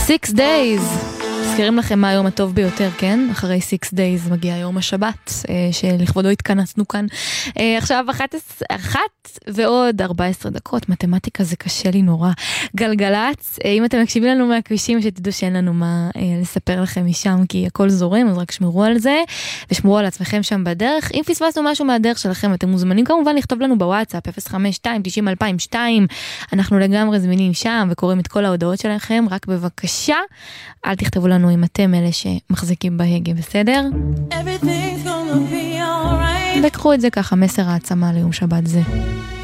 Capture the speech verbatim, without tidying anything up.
Six Days. מזכירים לכם מה היום הטוב ביותר, כן? אחרי Six Days מגיע יום השבת, שלכבודו התכנסנו כאן. עכשיו אחת, אחת ועוד ארבע עשרה דקות, מתמטיקה זה קשה לי נורא. גלגלץ, אם אתם מקשיבים לנו מהכבישים, שתדעו שאין לנו מה לספר לכם משם, כי הכל זורם, אז רק שמרו על זה, ושמרו על עצמכם שם בדרך. אם פספסנו משהו מהדרך שלכם, אתם מוזמנים כמובן לכתוב לנו בוואטסאפ, אפס חמש שתיים תשעים אלפיים ושתיים, אנחנו לגמרי זמינים שם, וקוראים את כל ההודעות שלכם, רק בבקשה, אל תכתבו לנו אם אתם אלה שמחזיקים בהגה, בסדר? וקחו את זה ככה, מסר העצמה ליום שבת זה.